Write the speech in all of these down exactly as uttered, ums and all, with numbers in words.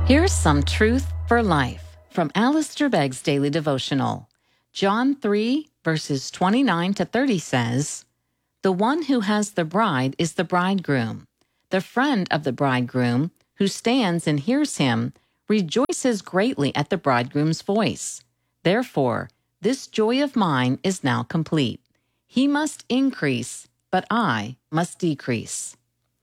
Here's some truth for life from Alistair Begg's Daily Devotional. John three, verses twenty-nine to thirty says, "The one who has the bride is the bridegroom. The friend of the bridegroom, who stands and hears him, rejoices greatly at the bridegroom's voice. Therefore, this joy of mine is now complete. He must increase, but I must decrease."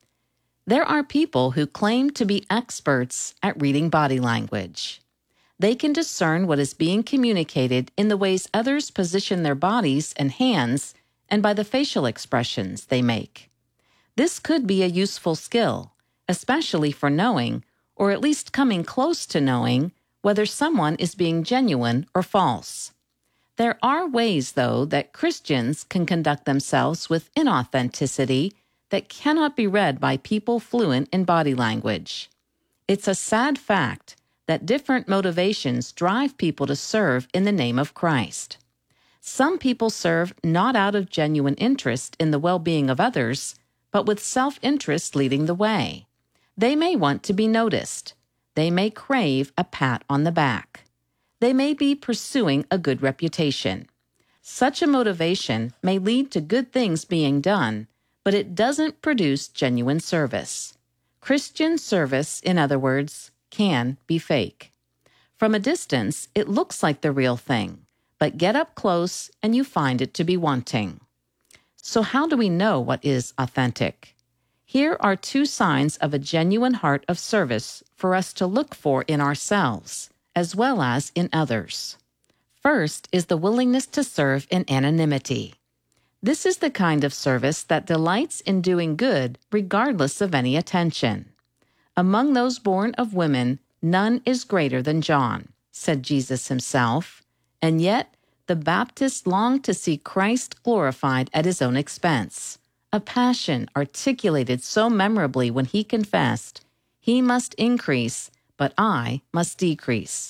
There are people who claim to be experts at reading body language. They can discern what is being communicated in the ways others position their bodies and hands and by the facial expressions they make. This could be a useful skill, especially for knowing, or at least coming close to knowing, whether someone is being genuine or false. There are ways, though, that Christians can conduct themselves with inauthenticity that cannot be read by people fluent in body language. It's a sad fact that different motivations drive people to serve in the name of Christ. Some people serve not out of genuine interest in the well-being of others, but with self-interest leading the way. They may want to be noticed. They may crave a pat on the back. They may be pursuing a good reputation. Such a motivation may lead to good things being done, but it doesn't produce genuine service. Christian service, in other words, can be fake. From a distance, it looks like the real thing, but get up close and you find it to be wanting. So how do we know what is authentic? Here are two signs of a genuine heart of service for us to look for in ourselves, as well as in others. First is the willingness to serve in anonymity. This is the kind of service that delights in doing good regardless of any attention. "Among those born of women, none is greater than John," said Jesus himself, and yet the Baptist longed to see Christ glorified at his own expense, a passion articulated so memorably when he confessed, "He must increase, but I must decrease."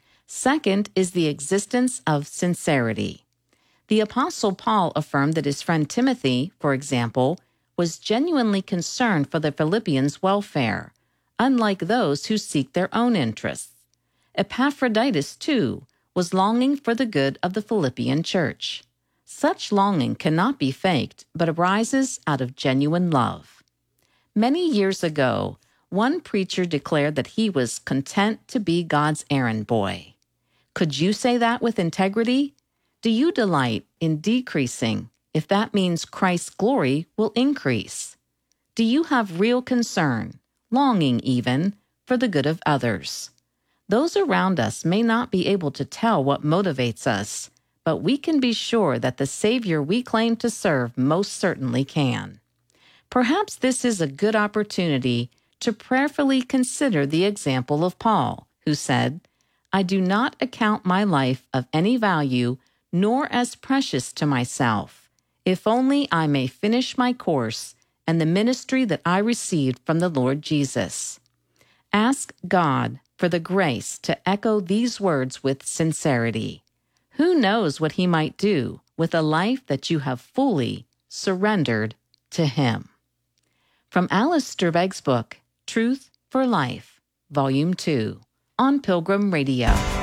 Second is the existence of sincerity. The Apostle Paul affirmed that his friend Timothy, for example, was genuinely concerned for the Philippians' welfare, unlike those who seek their own interests. Epaphroditus, too, was longing for the good of the Philippian church. Such longing cannot be faked, but arises out of genuine love. Many years ago, one preacher declared that he was content to be God's errand boy. Could you say that with integrity? Do you delight in decreasing if that means Christ's glory will increase? Do you have real concern, longing even, for the good of others? Those around us may not be able to tell what motivates us, but we can be sure that the Savior we claim to serve most certainly can. Perhaps this is a good opportunity to prayerfully consider the example of Paul, who said, "I do not account my life of any value, nor as precious to myself, if only I may finish my course and the ministry that I received from the Lord Jesus." Ask God for the grace to echo these words with sincerity. Who knows what He might do with a life that you have fully surrendered to Him? From Alistair Begg's book, Truth for Life, Volume two, on Pilgrim Radio.